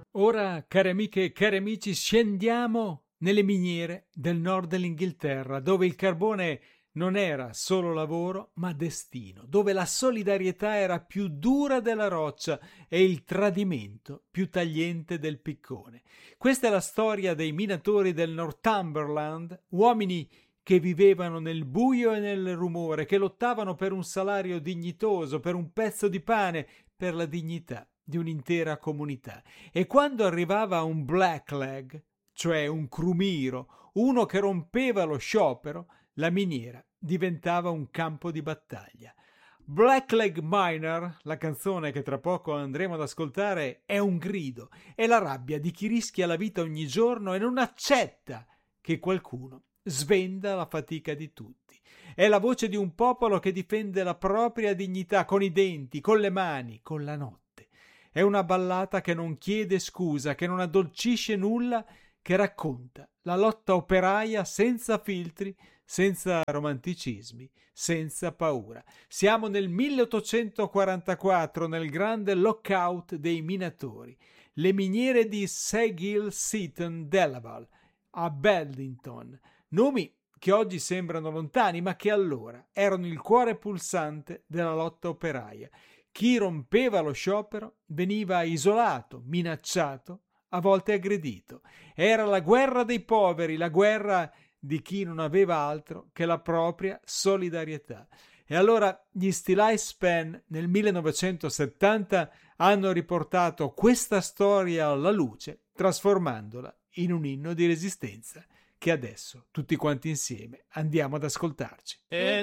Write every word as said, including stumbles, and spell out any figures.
Ora, care amiche e cari amici, scendiamo nelle miniere del nord dell'Inghilterra, dove il carbone non era solo lavoro, ma destino, dove la solidarietà era più dura della roccia e il tradimento più tagliente del piccone. Questa è la storia dei minatori del Northumberland, uomini che vivevano nel buio e nel rumore, che lottavano per un salario dignitoso, per un pezzo di pane, per la dignità di un'intera comunità. E quando arrivava un blackleg, cioè un crumiro, uno che rompeva lo sciopero, la miniera diventava un campo di battaglia. Blackleg Miner, la canzone che tra poco andremo ad ascoltare, è un grido, è la rabbia di chi rischia la vita ogni giorno e non accetta che qualcuno svenda la fatica di tutti. È la voce di un popolo che difende la propria dignità con i denti, con le mani, con la notte. È una ballata che non chiede scusa, che non addolcisce nulla, che racconta la lotta operaia senza filtri, senza romanticismi, senza paura. Siamo nel milleottocentoquarantaquattro, nel grande lockout dei minatori. Le miniere di Seguil Seaton Delaval a Beddington, nomi che oggi sembrano lontani, ma che allora erano il cuore pulsante della lotta operaia. Chi rompeva lo sciopero veniva isolato, minacciato, a volte aggredito. Era la guerra dei poveri, la guerra di chi non aveva altro che la propria solidarietà. E allora gli Still Ice Span nel millenovecentosettanta hanno riportato questa storia alla luce, trasformandola in un inno di resistenza che adesso tutti quanti insieme andiamo ad ascoltarci.